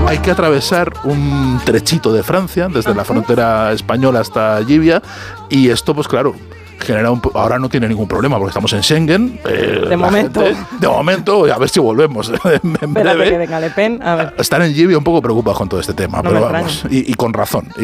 hay que atravesar un trechito de Francia, desde la frontera española hasta Llivia, y esto, pues claro, genera ahora no tiene ningún problema porque estamos en Schengen. De momento. De momento, a ver si volvemos en Espérate breve. que venga Le Pen. A ver. Están en Llivia un poco preocupados con todo este tema, No pero me vamos, y con razón.